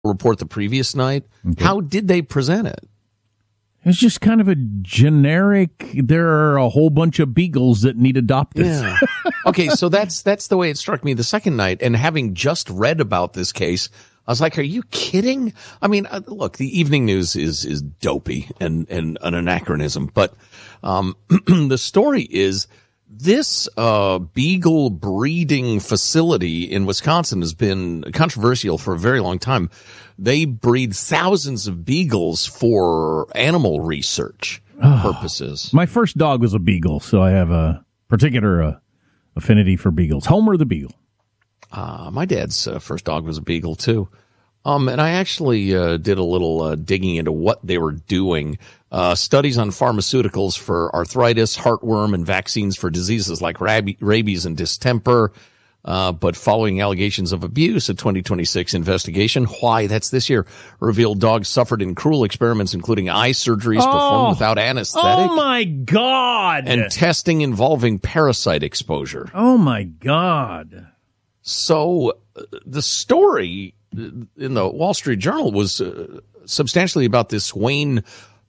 report the previous night. Okay. How did they present it? It's just kind of a generic, there are a whole bunch of beagles that need adopted. Yeah. Okay, so that's the way it struck me the second night. And having just read about this case, I was like, are you kidding? I mean, look, the evening news is dopey and an anachronism. But the story is this beagle breeding facility in Wisconsin has been controversial for a very long time. They breed thousands of beagles for animal research purposes. My first dog was a beagle, so I have a particular affinity for beagles. Homer the beagle. My dad's first dog was a beagle, too. And I actually did a little digging into what they were doing. Studies on pharmaceuticals for arthritis, heartworm, and vaccines for diseases like rabies and distemper. But following allegations of abuse, a 2026 investigation, why that's this year, revealed dogs suffered in cruel experiments, including eye surgeries performed without anesthetic. Oh, my God. And testing involving parasite exposure. Oh, my God. So the story in the Wall Street Journal was substantially about this Wayne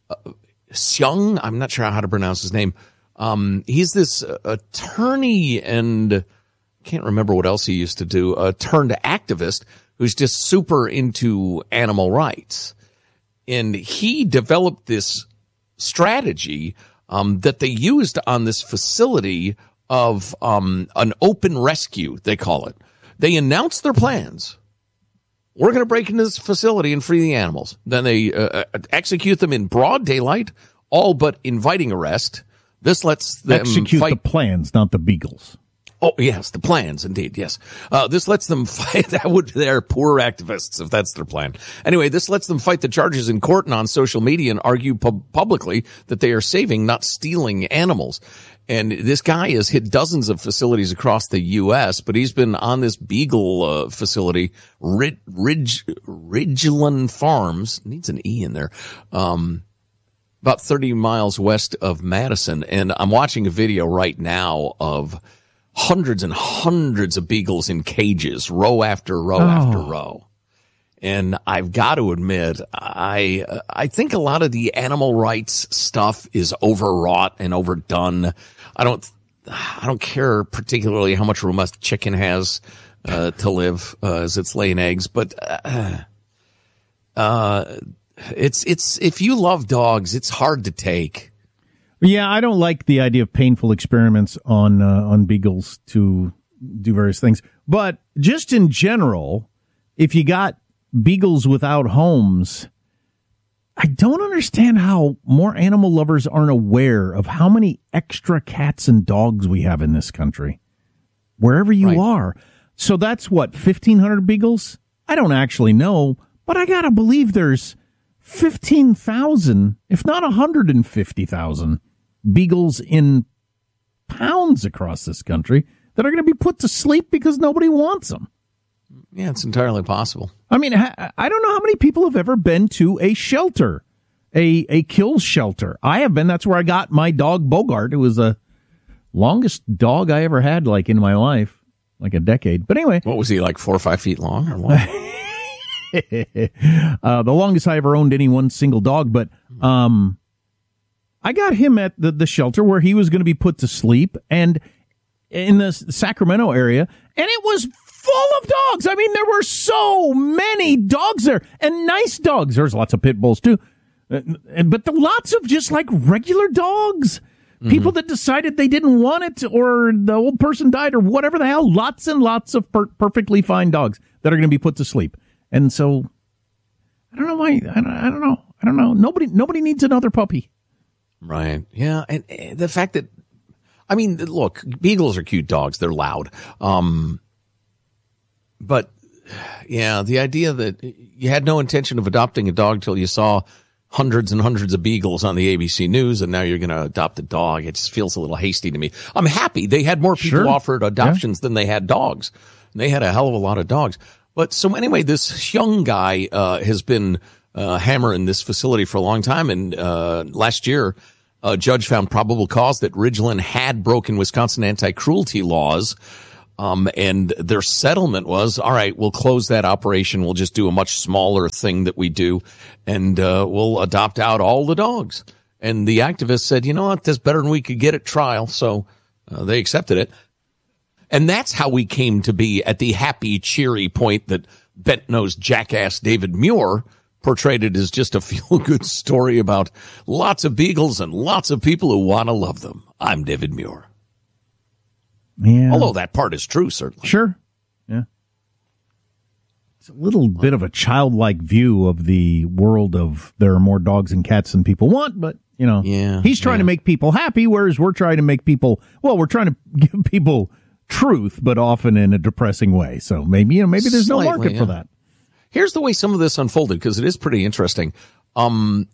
Xiong. I'm not sure how to pronounce his name. He's this attorney and can't remember what else he used to do, turned activist who's just super into animal rights. And he developed this strategy that they used on this facility of an open rescue, they call it. They announced their plans. We're going to break into this facility and free the animals. Then they execute them in broad daylight, all but inviting arrest. This lets them execute fight the plans, not the beagles. Oh, yes, the plans, indeed, yes. This lets them fight. They're poor activists, if that's their plan. Anyway, this lets them fight the charges in court and on social media and argue publicly that they are saving, not stealing animals. And this guy has hit dozens of facilities across the U.S., but he's been on this beagle facility, Ridgeland Farms, needs an E in there, about 30 miles west of Madison. And I'm watching a video right now of hundreds and hundreds of beagles in cages, row after row after row. And I've got to admit, I think a lot of the animal rights stuff is overwrought and overdone. I don't care particularly how much room a chicken has to live as it's laying eggs, but it's if you love dogs, it's hard to take. Yeah, I don't like the idea of painful experiments on beagles to do various things. But just in general, if you got beagles without homes, I don't understand how more animal lovers aren't aware of how many extra cats and dogs we have in this country, wherever you are. So that's what, 1,500 beagles? I don't actually know, but I got to believe there's 15,000, if not 150,000 beagles in pounds across this country that are going to be put to sleep because nobody wants them. Yeah, it's entirely possible. I mean, I don't know how many people have ever been to a shelter, a kill shelter. I have been. That's where I got my dog Bogart. It was the longest dog I ever had, like, in my life, like a decade. But anyway. What was he, like 4 or 5 feet long or what? The longest I ever owned any one single dog. But I got him at the shelter where he was going to be put to sleep, and in the Sacramento area, and it was full of dogs. I mean, there were so many dogs there, and nice dogs. There's lots of pit bulls too, but lots of just like regular dogs. People that decided they didn't want it, or the old person died, or whatever the hell. Lots and lots of perfectly fine dogs that are going to be put to sleep. And so, I don't know why. I don't know. Nobody needs another puppy. Right. Yeah. And the fact that, I mean, look, beagles are cute dogs. They're loud. But yeah, the idea that you had no intention of adopting a dog till you saw hundreds and hundreds of beagles on the ABC News, and now you're going to adopt a dog. It just feels a little hasty to me. I'm happy they had more people offered adoptions than they had dogs. They had a hell of a lot of dogs. But so anyway, this young guy has been hammering this facility for a long time, and last year a judge found probable cause that Ridgeland had broken Wisconsin anti-cruelty laws And their settlement was, all right, we'll close that operation. We'll just do a much smaller thing that we do, and we'll adopt out all the dogs. And the activists said, you know what, that's better than we could get at trial. So they accepted it. And that's how we came to be at the happy, cheery point that bent-nosed jackass David Muir portrayed it as just a feel-good story about lots of beagles and lots of people who want to love them. I'm David Muir. Yeah. Although that part is true, certainly. Sure. Yeah. It's a little bit of a childlike view of the world of there are more dogs and cats than people want, but, you know, he's trying to make people happy, whereas we're trying to make people, we're trying to give people truth, but often in a depressing way. So maybe there's no market for that. Here's the way some of this unfolded, because it is pretty interesting. On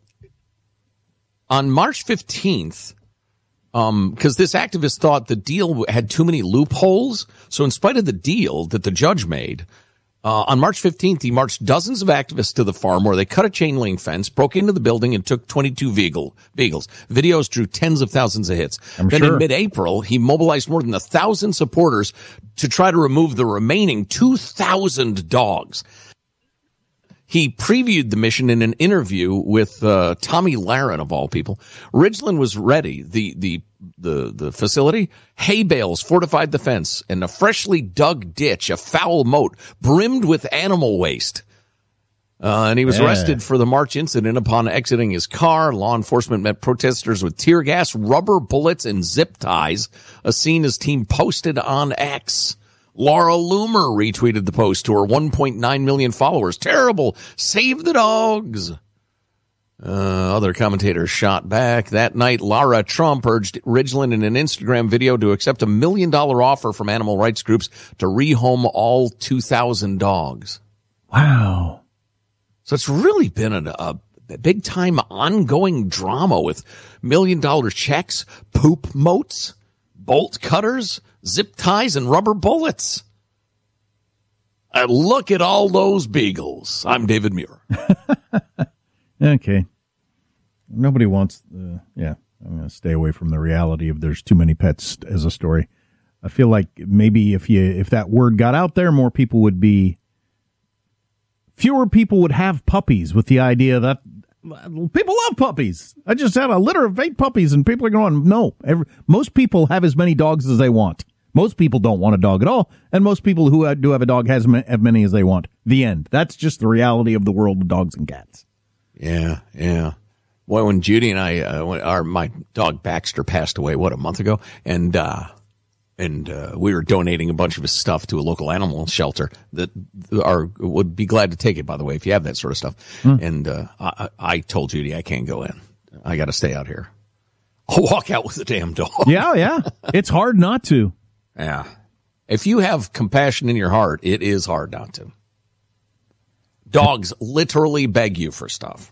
March 15th, because this activist thought the deal had too many loopholes. So in spite of the deal that the judge made, on March 15th, he marched dozens of activists to the farm where they cut a chain link fence, broke into the building, and took 22 beagles. Videos drew tens of thousands of hits. Then in mid-April, he mobilized more than 1,000 supporters to try to remove the remaining 2,000 dogs. He previewed the mission in an interview with Tommy Lahren, of all people. Ridgeland was ready. The facility, hay bales fortified the fence, and a freshly dug ditch, a foul moat, brimmed with animal waste. And he was arrested for the March incident. Upon exiting his car, law enforcement met protesters with tear gas, rubber bullets, and zip ties, a scene his team posted on X. Laura Loomer retweeted the post to her 1.9 million followers. Terrible. Save the dogs. Other commentators shot back. That night, Lara Trump urged Ridgeland in an Instagram video to accept $1 million offer from animal rights groups to rehome all 2,000 dogs. Wow. So it's really been a big-time ongoing drama with $1 million checks, poop moats, bolt cutters, zip ties, and rubber bullets. Look at all those beagles. I'm David Muir. Okay. Nobody wants, I'm going to stay away from the reality of there's too many pets as a story. I feel like maybe if that word got out there, fewer people would have puppies, with the idea that people love puppies. I just had a litter of 8 puppies and people are going, no. Most people have as many dogs as they want. Most people don't want a dog at all, and most people who do have a dog have many as they want. The end. That's just the reality of the world of dogs and cats. Yeah. Boy, when Judy and my dog Baxter passed away, a month ago, and we were donating a bunch of his stuff to a local animal shelter that would be glad to take it, by the way, if you have that sort of stuff. And I told Judy I can't go in. I got to stay out here. I'll walk out with the damn dog. Yeah. It's hard not to. Yeah. If you have compassion in your heart, it is hard not to. Dogs literally beg you for stuff.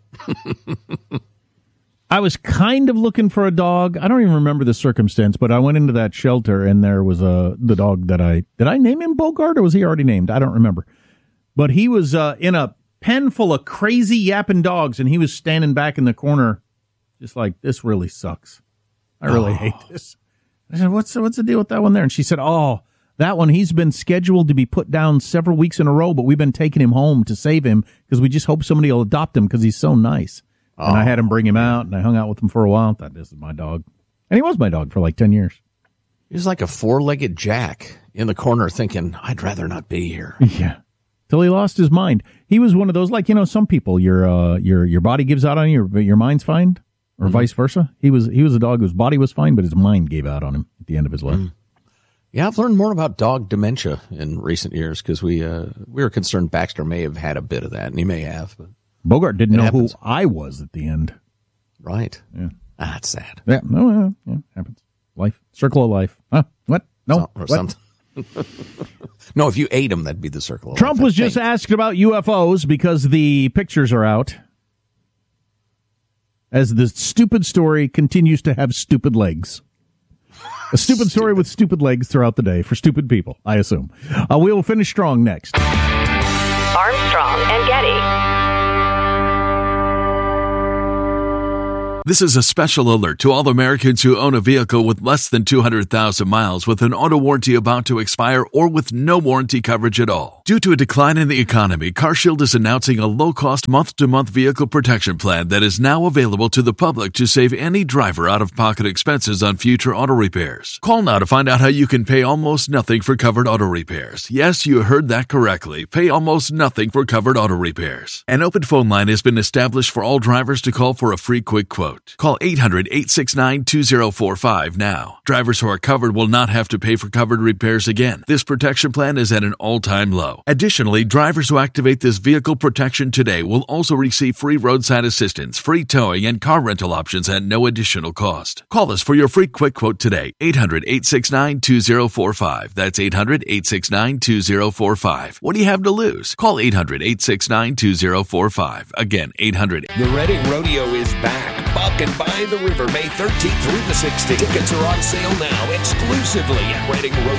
I was kind of looking for a dog. I don't even remember the circumstance, but I went into that shelter and there was the dog that did I name him Bogart, or was he already named? I don't remember. But he was in a pen full of crazy yapping dogs, and he was standing back in the corner just like, this really sucks. I really hate this. I said, what's the deal with that one there? And she said, that one, he's been scheduled to be put down several weeks in a row, but we've been taking him home to save him because we just hope somebody will adopt him because he's so nice. And I had him bring him out, and I hung out with him for a while. Thought, this is my dog. And he was my dog for like 10 years. He was like a 4-legged jack in the corner thinking, I'd rather not be here. Yeah. Till he lost his mind. He was one of those, like, some people, your body gives out on you, but your mind's fine, or vice versa. He was a dog whose body was fine, but his mind gave out on him at the end of his life. Yeah, I've learned more about dog dementia in recent years because we were concerned Baxter may have had a bit of that, and he may have. But Bogart didn't know who I was at the end. Right. Yeah. That's sad. Yeah. No, happens. Life. Circle of life. Huh? What? No. Or something. No, if you ate them, that'd be the circle of life. Trump was just asked about UFOs because the pictures are out. As the stupid story continues to have stupid legs. A stupid story with stupid legs throughout the day for stupid people, I assume. We will finish strong next. Armstrong and Getty. This is a special alert to all Americans who own a vehicle with less than 200,000 miles with an auto warranty about to expire or with no warranty coverage at all. Due to a decline in the economy, CarShield is announcing a low-cost month-to-month vehicle protection plan that is now available to the public to save any driver out-of-pocket expenses on future auto repairs. Call now to find out how you can pay almost nothing for covered auto repairs. Yes, you heard that correctly. Pay almost nothing for covered auto repairs. An open phone line has been established for all drivers to call for a free quick quote. Call 800-869-2045 now. Drivers who are covered will not have to pay for covered repairs again. This protection plan is at an all-time low. Additionally, drivers who activate this vehicle protection today will also receive free roadside assistance, free towing, and car rental options at no additional cost. Call us for your free quick quote today. 800-869-2045. That's 800-869-2045. What do you have to lose? Call 800-869-2045. Again, 800. The Reading Rodeo is back. Buck and by the River, May 13th through the 16th. Tickets are on sale now exclusively at Reading Rodeo.